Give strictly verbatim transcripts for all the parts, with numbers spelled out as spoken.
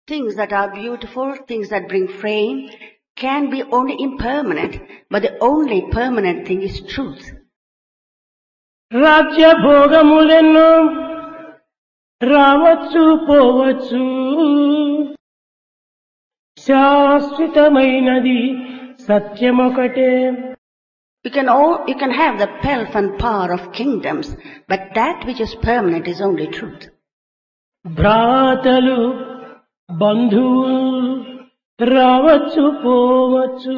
Things that are beautiful, things that bring fame, can be only impermanent, but the only permanent thing is truth. రాజ్య భోగములెన్నో రావచ్చు పోవచ్చు, శాశ్వతమైనది సత్యమొకటే. You can all, you can have the pelf and power of kingdoms, but that which is permanent is only truth. భ్రాతలు బంధువులు రావచ్చు పోవచ్చు,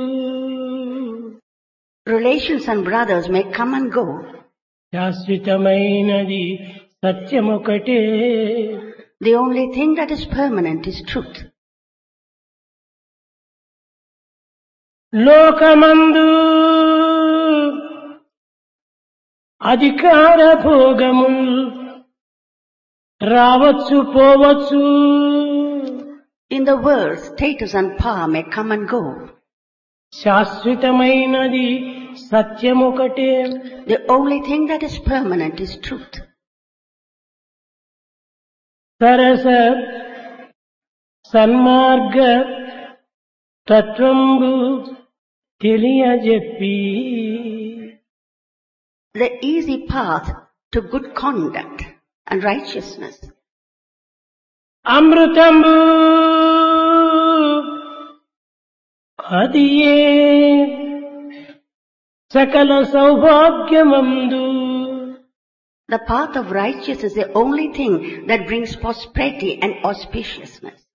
Relations and brothers may come and go. శాశ్వతమైనది సత్యమొకటే. The only thing that is permanent is truth. లోకమందు అధికార భోగముల్ రావచ్చు పోవచ్చు, In the world, status and power may come and go. శాశ్వతమైనది సత్యమొకటే. The only thing that is permanent is truth. Sarasa సన్మార్గ తత్వంబు తెలియజెప్పి, The easy path to good conduct and righteousness. అమృతంబు అదియే సకల సౌభాగ్యమందు. The path of righteousness is the only thing that brings prosperity and auspiciousness.